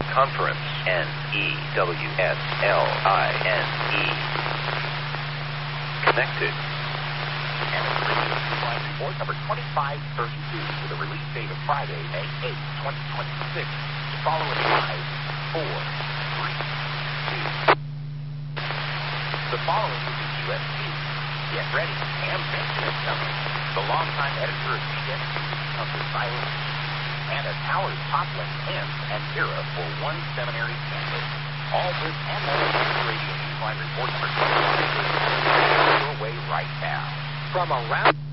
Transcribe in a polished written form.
Conference, N-E-W-S-L-I-N-E. Connected. And it's Radio Newsline Report number 2532 with a release date of Friday, May 8, 2026. To follow in 5, 4, 3, 2. The following is the USP. Get ready. Ham Benson is coming. The longtime editor of CSC comes to silence. And as Howard Toplin ends an era for one seminary candidate. All this and more on the Radio Newsline Report number 2532 your way right now. From around...